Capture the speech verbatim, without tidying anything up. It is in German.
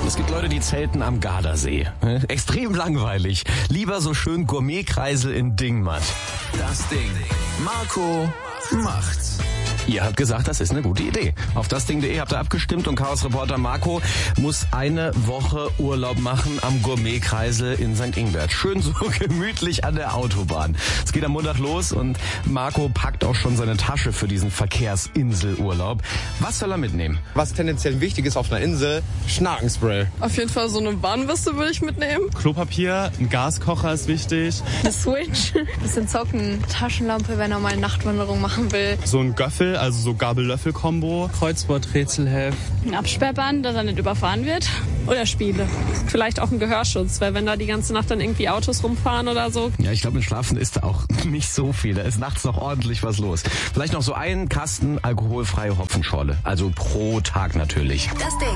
Es gibt Leute, die zelten am Gardasee. Extrem langweilig. Lieber so schön Gourmetkreisel in Dingmatt. Das Ding. Marco macht's. Ihr habt gesagt, das ist eine gute Idee. Auf dasding punkt de habt ihr abgestimmt und Chaos-Reporter Marco muss eine Woche Urlaub machen am Gourmetkreisel in Sankt Ingbert. Schön so gemütlich an der Autobahn. Es geht am Montag los und Marco packt auch schon seine Tasche für diesen Verkehrsinselurlaub. Was soll er mitnehmen? Was tendenziell wichtig ist auf einer Insel, Schnakenspray. Auf jeden Fall so eine Warnweste würde ich mitnehmen. Klopapier, ein Gaskocher ist wichtig. Eine Switch. Bisschen zocken, Taschenlampe, wenn er mal eine Nachtwanderung machen will. So ein Göffel, also so Gabel-Löffel-Kombo. Kreuzworträtselheft. Ein Absperrband, dass er nicht überfahren wird. Oder Spiele. Vielleicht auch ein Gehörschutz, weil wenn da die ganze Nacht dann irgendwie Autos rumfahren oder so. Ja, ich glaube, mit Schlafen ist da auch nicht so viel. Da ist nachts noch ordentlich was los. Vielleicht noch so einen Kasten alkoholfreie Hopfenschorle. Also pro Tag natürlich. Das Ding.